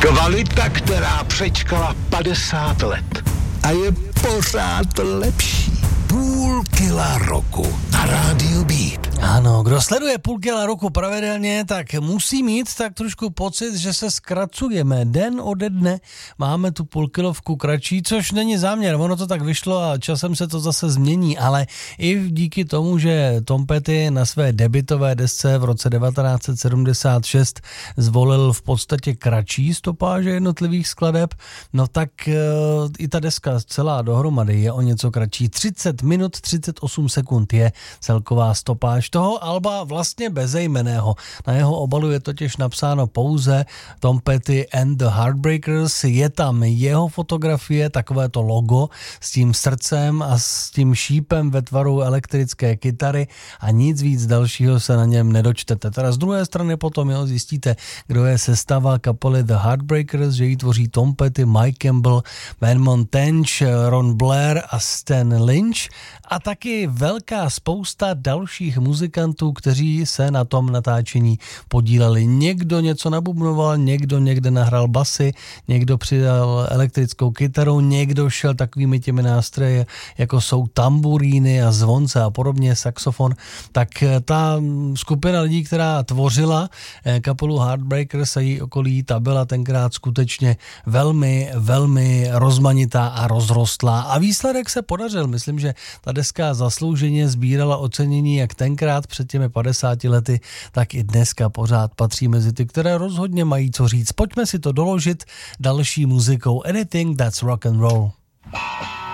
Kvalita, která přečkala 50 let a je pořád lepší. Půl kila roku na rádiu Beat. Ano, kdo sleduje Půl kila roku pravidelně, tak musí mít tak trošku pocit, že se zkracujeme. Den ode dne máme tu půlkilovku kratší, což není záměr. Ono to tak vyšlo a časem se to zase změní, ale i díky tomu, že Tom Petty na své debutové desce v roce 1976 zvolil v podstatě kratší stopáže jednotlivých skladeb, no tak i ta deska celá dohromady je o něco kratší. 30 minut 38 sekund je celková stopáž toho alba vlastně bezejmenného. Na jeho obalu je totiž napsáno pouze Tom Petty and the Heartbreakers, je tam jeho fotografie, takové to logo s tím srdcem a s tím šípem ve tvaru elektrické kytary a nic víc dalšího se na něm nedočtete. Teda z druhé strany potom zjistíte, kdo je sestava kapely The Heartbreakers, že ji tvoří Tom Petty, Mike Campbell, Vermont Tench, Ron Blair a Stan Lynch a taky velká spousta dalších muzikantů, kteří se na tom natáčení podíleli. Někdo něco nabubnoval, někdo někde nahrál basy, někdo přidal elektrickou kytaru, někdo šel takovými těmi nástroji, jako jsou tamburíny a zvonce a podobně, saxofon. Tak ta skupina lidí, která tvořila kapelu Heartbreakers a její okolí, ta byla tenkrát skutečně velmi, velmi rozmanitá a rozrostlá. A výsledek se podařil. Myslím, že ta deska zaslouženě sbírala ocenění jak tenkrát před těmi 50 lety, tak i dneska pořád patří mezi ty, které rozhodně mají co říct. Pojďme si to doložit další muzikou Anything That's Rock and Roll.